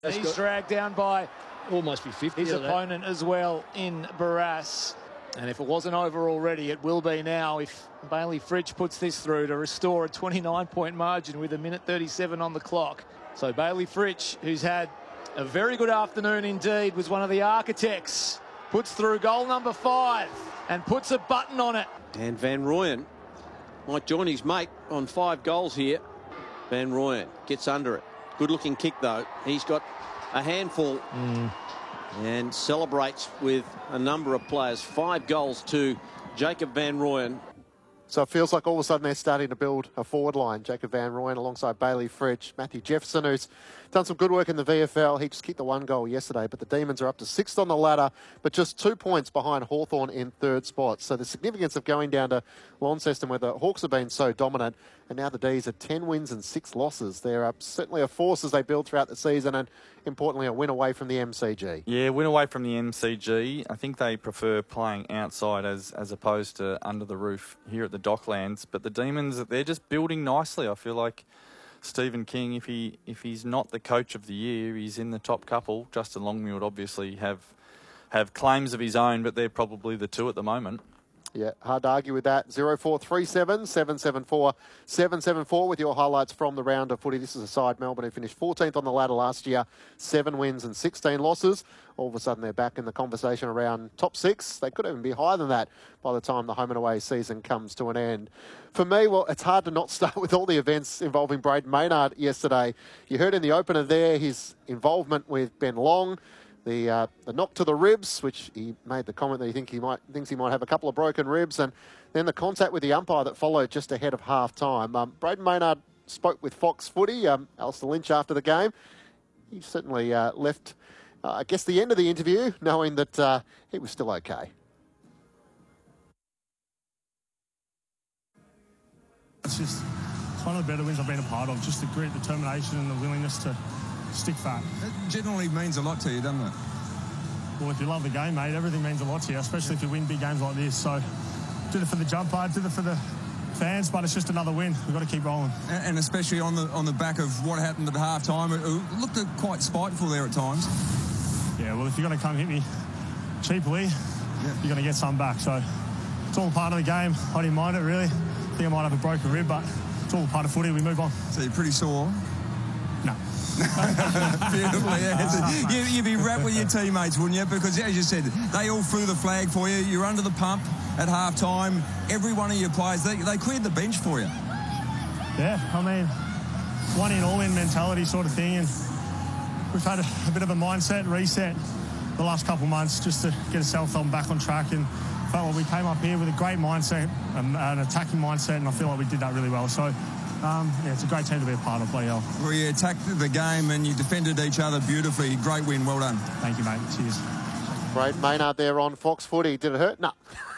He's dragged down by almost be 50 his opponent as well in Barrass. And if it wasn't over already, it will be now if Bailey Fritsch puts this through to restore a 29-point margin with 1:37 on the clock. So Bailey Fritsch, who's had a very good afternoon indeed, was one of the architects, puts through goal number 5 and puts a button on it. Dan Van Rooyen might join his mate on 5 goals here. Van Rooyen gets under it. Good-looking kick, though. He's got a handful and celebrates with a number of players. 5 goals to Jacob Van Rooyen. So it feels like all of a sudden they're starting to build a forward line. Jacob Van Rooyen alongside Bailey Fritsch, Matthew Jefferson, who's done some good work in the VFL. He just kicked the 1 goal yesterday, but the Demons are up to 6th on the ladder, but just 2 points behind Hawthorn in 3rd spot. So the significance of going down to Launceston, where the Hawks have been so dominant, and now the D's are 10 wins and 6 losses. They're certainly a force as they build throughout the season, and importantly, a win away from the MCG. Yeah, win away from the MCG. I think they prefer playing outside as opposed to under the roof here at the Docklands. But the Demons, they're just building nicely. I feel like Stephen King, if he's not the coach of the year, he's in the top couple. Justin Longmuir would obviously have claims of his own, but they're probably the 2 at the moment. Yeah, hard to argue with that. 0437 774 774 with your highlights from the round of footy. This is a side, Melbourne, who finished 14th on the ladder last year, 7 wins and 16 losses. All of a sudden they're back in the conversation around top 6. They could even be higher than that by the time the home and away season comes to an end. For me, well, it's hard to not start with all the events involving Braden Maynard yesterday. You heard in the opener there his involvement with Ben Long. The knock to the ribs, which he made the comment that he thinks he might have a couple of broken ribs, and then the contact with the umpire that followed just ahead of half-time. Braden Maynard spoke with Fox Footy, Alistair Lynch, after the game. He certainly left, I guess, the end of the interview knowing that he was still okay. It's one of the better wins I've been a part of, just the grit, determination and the willingness to stick fat. It generally means a lot to you, doesn't it? Well, if you love the game, mate, everything means a lot to you, especially if you win big games like this. So, did it for the jumper, did it for the fans, but it's just another win. We've got to keep rolling. And especially on the back of what happened at half-time, it looked quite spiteful there at times. Yeah, well, if you're going to come hit me cheaply, you're going to get some back. So, it's all part of the game. I didn't mind it, really. I think I might have a broken rib, but it's all part of footy. We move on. So, you're pretty sore? No. Beautiful, yeah. You'd be wrapped with your teammates, wouldn't you? Because, as you said, they all flew the flag for you. You're under the pump at half-time. Every one of your players, they cleared the bench for you. Yeah, I mean, one in, all in mentality sort of thing. And we've had a bit of a mindset reset the last couple of months just to get ourselves back on track. And felt like we came up here with a great mindset, an attacking mindset, and I feel like we did that really well. So, yeah, it's a great team to be a part of, bloody hell. Well, you attacked the game and you defended each other beautifully. Great win, well done. Thank you, mate. Cheers. Braden Maynard there on Fox Footy. Did it hurt? No.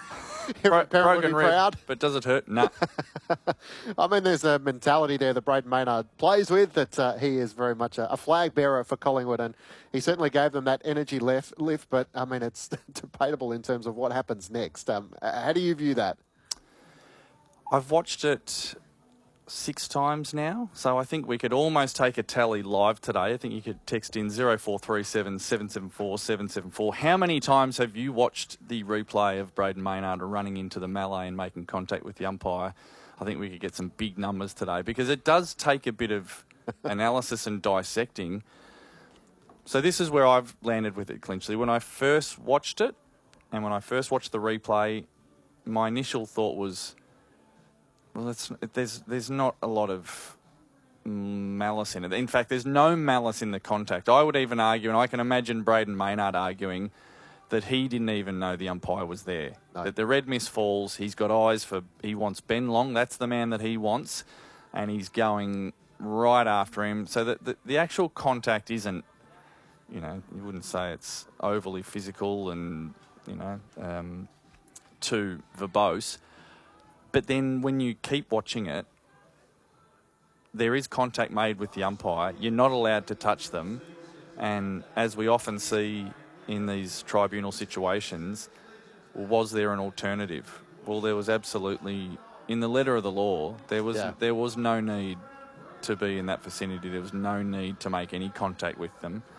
Broken rib, proud. but does it hurt? No. I mean, there's a mentality there that Braden Maynard plays with, that he is very much a flag bearer for Collingwood, and he certainly gave them that energy lift, but, I mean, it's debatable in terms of what happens next. How do you view that? I've watched it 6 times now, so I think we could almost take a tally live today. I think you could text in 0437 774 774. How many times have you watched the replay of Braden Maynard running into the melee and making contact with the umpire? I think we could get some big numbers today, because it does take a bit of analysis and dissecting. So this is where I've landed with it, Clinchley. When I first watched it, and when I first watched the replay, my initial thought was, well, there's not a lot of malice in it. In fact, there's no malice in the contact. I would even argue, and I can imagine Braden Maynard arguing, that he didn't even know the umpire was there. No. That the red mist falls, he's got eyes for, he wants Ben Long, that's the man that he wants, and he's going right after him. So that the actual contact isn't, you know, you wouldn't say it's overly physical and, you know, too verbose. But then when you keep watching it, there is contact made with the umpire. You're not allowed to touch them. And as we often see in these tribunal situations, was there an alternative? Well, there was absolutely, in the letter of the law, there was no need to be in that vicinity. There was no need to make any contact with them.